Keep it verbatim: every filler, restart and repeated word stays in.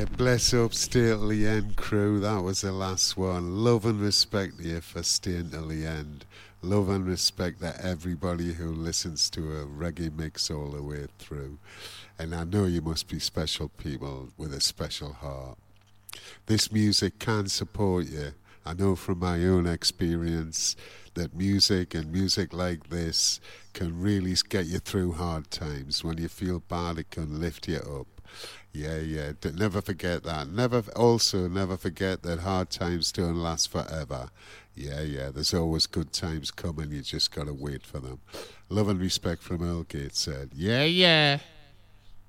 Yeah, bless up, stay till the end, crew. That was the last one. Love and respect to you for staying till the end. Love and respect to everybody who listens to a reggae mix all the way through. And I know you must be special people with a special heart. This music can support you. I know from my own experience that music and music like this can really get you through hard times. When you feel bad, it can lift you up. Yeah, yeah. D- Never forget that. Never, also, never forget that hard times don't last forever. Yeah, yeah. There's always good times coming. You just gotta wait for them. Love and respect from Earl Gates said. Yeah, yeah.